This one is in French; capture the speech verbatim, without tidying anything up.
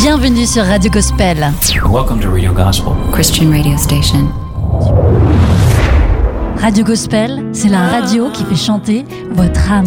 Bienvenue sur Radio Gospel. Welcome to Radio Gospel, Christian radio station. Radio Gospel, c'est la radio qui fait chanter votre âme.